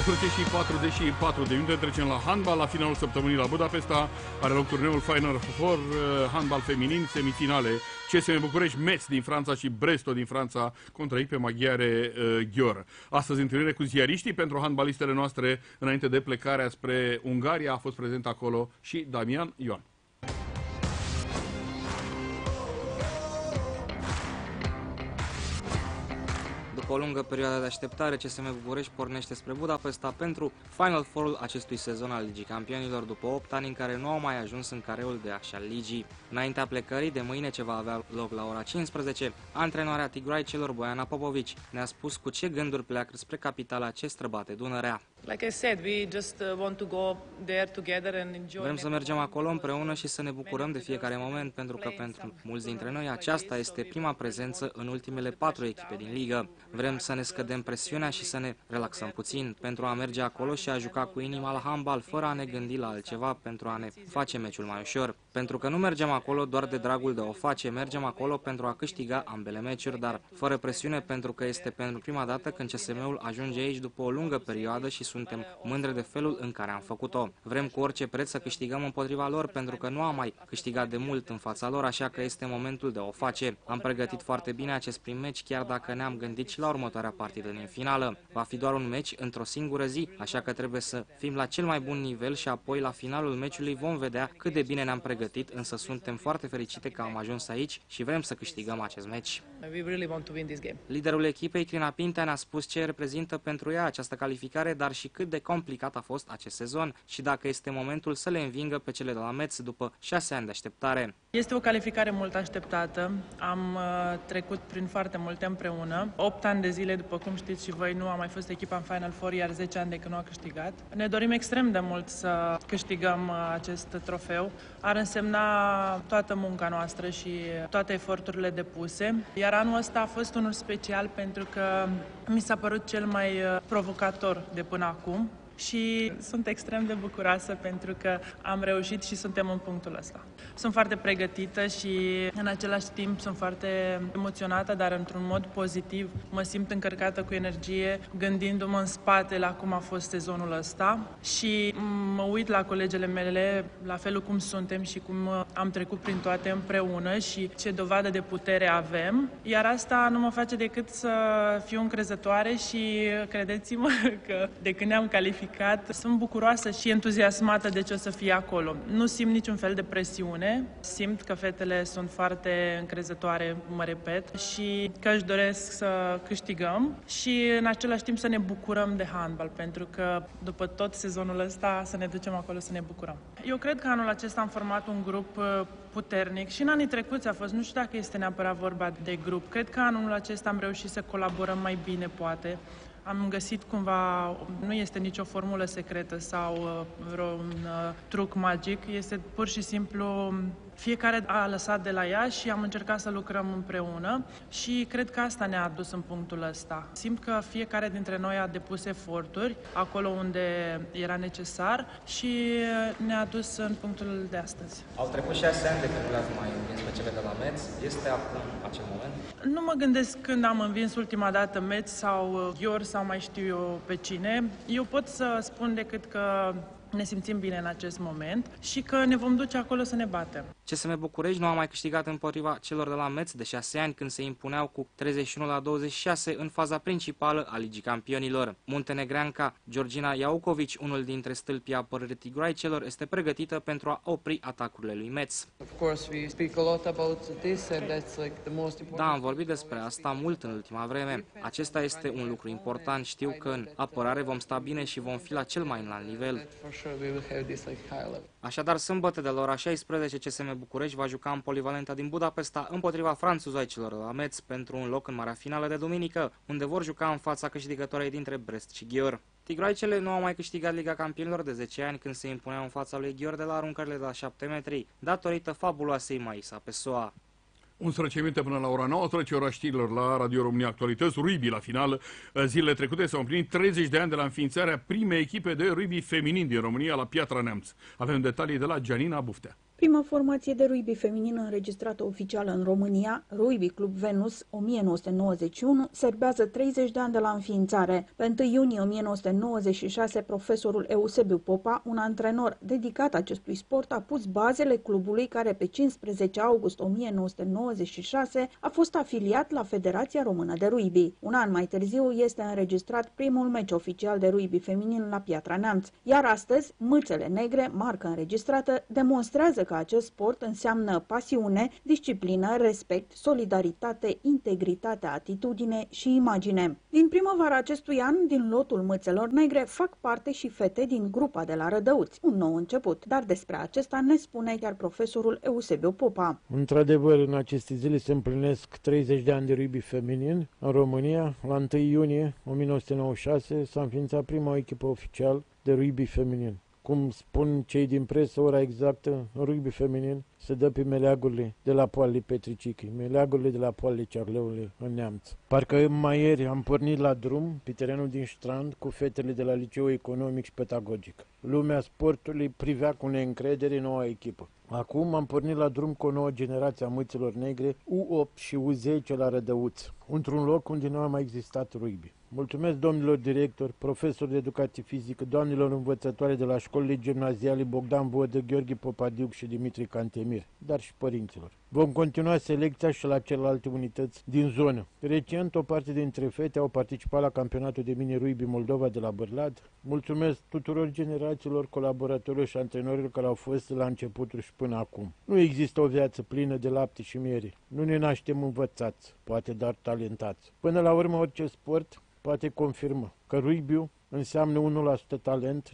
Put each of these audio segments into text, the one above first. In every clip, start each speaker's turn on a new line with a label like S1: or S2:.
S1: 19:44 de minute, trecem la handbal. La finalul săptămânii la Budapesta are loc turneul Final Four handbal feminin, semifinale. CSM București, Metz din Franța și Bresto din Franța contra echipe maghiare Ghior. Astăzi întâlnire cu ziariștii pentru handbalistele noastre înainte de plecarea spre Ungaria. A fost prezent acolo și Damian Ioan.
S2: După o lungă perioadă de așteptare, CSM București pornește spre Budapesta pentru Final Four-ul acestui sezon al Ligii Campionilor, după 8 ani în care nu au mai ajuns în careul de așa ligii. Înaintea plecării de mâine, ce va avea loc la ora 15, antrenoarea tigroaicelor Boiana Popovici ne-a spus cu ce gânduri pleacă spre capitala ce străbate Dunărea. Vrem să mergem acolo împreună și să ne bucurăm de fiecare moment, pentru că pentru mulți dintre noi aceasta este prima prezență în ultimele 4 echipe din ligă. Vrem să ne scădem presiunea și să ne relaxăm puțin pentru a merge acolo și a juca cu inima la handbal, fără a ne gândi la altceva, pentru a ne face meciul mai ușor. Pentru că nu mergem acolo doar de dragul de a o face, mergem acolo pentru a câștiga ambele meciuri, dar fără presiune, pentru că este pentru prima dată când CSM-ul ajunge aici după o lungă perioadă și suntem mândri de felul în care am făcut-o. Vrem cu orice preț să câștigăm împotriva lor, pentru că nu am mai câștigat de mult în fața lor, așa că este momentul de a o face. Am pregătit foarte bine acest prim meci, chiar dacă ne-am gândit și la următoarea partidă din finală. Va fi doar un meci într-o singură zi, așa că trebuie să fim la cel mai bun nivel și apoi la finalul meciului vom vedea cât de bine ne-am pregătit, însă suntem foarte fericite că am ajuns aici și vrem să câștigăm acest meci. Liderul echipei, Crina Pintea, ne-a spus ce reprezintă pentru ea această calificare, dar și cât de complicat a fost acest sezon și dacă este momentul să le învingă pe cele de la Metz după 6 ani de așteptare.
S3: Este o calificare mult așteptată. Am trecut prin foarte multe împreună. 8 ani de zile, după cum știți și voi, nu a mai fost echipa în Final Four, iar 10 ani de când nu a câștigat. Ne dorim extrem de mult să câștigăm acest trofeu. Ar însemna toată munca noastră și toate eforturile depuse. Iar anul ăsta a fost unul special pentru că mi s-a părut cel mai provocator de până acum. Și sunt extrem de bucuroasă pentru că am reușit și suntem în punctul ăsta. Sunt foarte pregătită și în același timp sunt foarte emoționată, dar într-un mod pozitiv. Mă simt încărcată cu energie, gândindu-mă în spate la cum a fost sezonul ăsta și mă uit la colegele mele, la felul cum suntem și cum am trecut prin toate împreună și ce dovadă de putere avem. Iar asta nu mă face decât să fiu încrezătoare și credeți-mă că de când ne-am calificat, sunt bucuroasă și entuziasmată de ce o să fie acolo. Nu simt niciun fel de presiune, simt că fetele sunt foarte încrezătoare, mă repet, și că își doresc să câștigăm și în același timp să ne bucurăm de handbal, pentru că după tot sezonul ăsta să ne ducem acolo să ne bucurăm. Eu cred că anul acesta am format un grup puternic și în anii trecuți a fost, nu știu dacă este neapărat vorba de grup, cred că anul acesta am reușit să colaborăm mai bine, poate. Am găsit cumva, nu este nicio formulă secretă sau vreun truc magic, este pur și simplu fiecare a lăsat de la ea și am încercat să lucrăm împreună și cred că asta ne-a adus în punctul ăsta. Simt că fiecare dintre noi a depus eforturi acolo unde era necesar și ne-a adus în punctul de astăzi.
S2: Au trecut 6 ani de când le-ați mai învins pe cele de la Metz. Este acum acel moment?
S3: Nu mă gândesc când am învins ultima dată Metz sau Ghior sau mai știu eu pe cine. Eu pot să spun decât că ne simțim bine în acest moment și că ne vom duce acolo să ne batem.
S2: CSM București nu a mai câștigat împotriva celor de la Metz de 6 ani, când se impuneau cu 31-26 în faza principală a Ligii Campionilor. Muntenegreanca Georgina Iaucovici, unul dintre stâlpii apărării tigroaicelor, este pregătită pentru a opri atacurile lui Metz. Da, am vorbit despre asta mult în ultima vreme. Acesta este un lucru important. Știu că în apărare vom sta bine și vom fi la cel mai înalt nivel. Așadar, sâmbătă de la ora 16, CSM București va juca în polivalenta din Budapesta împotriva franțuzoicelor de la Metz pentru un loc în marea finală de duminică, unde vor juca în fața câștigătoarei dintre Brest și Ghior. Tigroaicele nu au mai câștigat Liga Campionilor de 10 ani, când se impuneau în fața lui Ghior de la aruncările de la 7 metri, datorită fabuloasei Maisa Pessoa.
S1: 11 minute până la ora 19, ora știrilor la Radio România Actualități. Rugby la final. Zilele trecute s-au împlinit 30 de ani de la înființarea primei echipe de rugby feminin din România la Piatra Neamț. Avem detalii de la Gianina Buftea.
S4: Prima formație de rugby feminin înregistrată oficial în România, Rugby Club Venus 1991, serbează 30 de ani de la înființare. Pe 1 iunie 1996, profesorul Eusebiu Popa, un antrenor dedicat acestui sport, a pus bazele clubului care pe 15 august 1996 a fost afiliat la Federația Română de Rugby. Un an mai târziu este înregistrat primul meci oficial de rugby feminin la Piatra Neamț, iar astăzi, Mâțele Negre, marcă înregistrată, demonstrează că acest sport înseamnă pasiune, disciplină, respect, solidaritate, integritate, atitudine și imagine. Din primăvara acestui an, din lotul Mâțelor Negre, fac parte și fete din grupa de la Rădăuți, un nou început, dar despre acesta ne spune chiar profesorul Eusebiu Popa.
S5: Într-adevăr, în aceste zile se împlinesc 30 de ani de rugby feminin în România. La 1 iunie 1996 s-a înființat prima echipă oficială de rugby feminin. Cum spun cei din presă, ora exactă, în rugby feminin se dă pe meleagurile de la poalele Petricichi, meleagurile de la poalele Cearleului în Neamț. Parcă mai ieri am pornit la drum pe terenul din Strand cu fetele de la Liceul Economic și Pedagogic. Lumea sportului privea cu neîncredere noua echipă. Acum am pornit la drum cu o nouă generație a Mâțelor Negre, U8 și U10 la Rădăuț, într-un loc unde nu a mai existat rugby. Mulțumesc domnilor directori, profesori de educație fizică, doamnelor învățătoare de la școlile gimnaziale Bogdan Vodă, Gheorghe Popadiuc și Dimitri Cantemir, dar și părinților. Vom continua selecția și la celelalte unități din zonă. Recent, o parte dintre fete au participat la campionatul de mini-rugby Moldova de la Bârlad. Mulțumesc tuturor generațiilor, colaboratorilor și antrenorilor care au fost la începutul și până acum. Nu există o viață plină de lapte și miere. Nu ne naștem învățați, poate doar talentați. Până la urmă, orice sport poate confirmă că rugby-ul înseamnă 1% talent,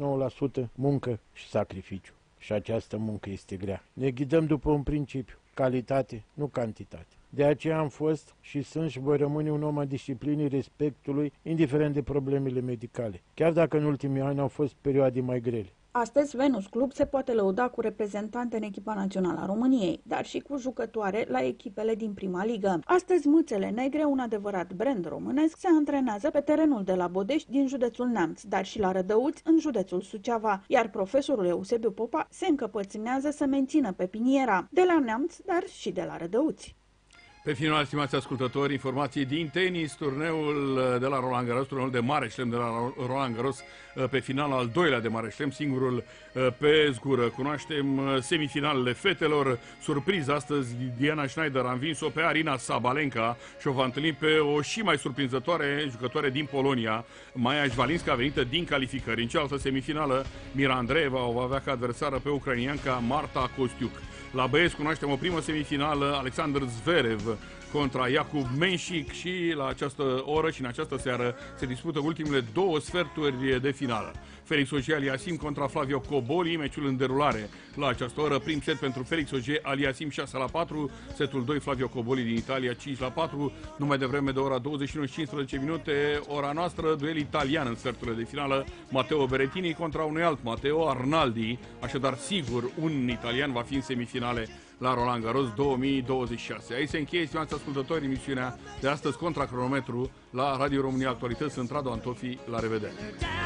S5: 99% muncă și sacrificiu. Și această muncă este grea. Ne ghidăm după un principiu, calitate, nu cantitate. De aceea am fost și sunt și voi rămâne un om al disciplinii, respectului, indiferent de problemele medicale, chiar dacă în ultimii ani au fost perioade mai grele.
S4: Astăzi, Venus Club se poate lăuda cu reprezentante în echipa națională a României, dar și cu jucătoare la echipele din prima ligă. Astăzi, Mâțele Negre, un adevărat brand românesc, se antrenează pe terenul de la Bodești din județul Neamț, dar și la Rădăuți în județul Suceava, iar profesorul Eusebiu Popa se încăpățânează să mențină pepiniera de la Neamț, dar și de la Rădăuți.
S1: Pe final, stimați ascultători, informații din tenis, turneul de la Roland Garros, turneul de mare șlem de la Roland Garros, pe final al doilea de mare șlem, singurul pe zgură. Cunoaștem semifinalele fetelor. Surpriză astăzi, Diana Schneider a învins-o pe Arina Sabalenka și o va întâlni pe o și mai surprinzătoare jucătoare din Polonia, Maia Jvalinska, venită din calificări. În cealaltă semifinală, Mira Andreeva o va avea ca adversară pe ucrainianca Marta Kostiuk. La băieți cunoaștem o primă semifinală, Alexander Zverev contra Jakub Menšík, și la această oră și în această seară se dispută ultimele două sferturi de finală. Felix Auger-Aliassime contra Flavio Cobolli, meciul în derulare la această oră. Prim set pentru Felix Auger-Aliassime 6-4, setul 2 Flavio Cobolli din Italia 5-4, numai devreme de ora 21:15, ora noastră, duel italian în sferturile de finală, Matteo Berrettini contra unui alt Matteo Arnaldi, așadar sigur un italian va fi în semifinale la Roland Garros 2026. Aici se încheie, stimați ascultători, emisiunea de astăzi Contra Cronometru la Radio România Actualități. Sunt Radu Antofi, la revedere!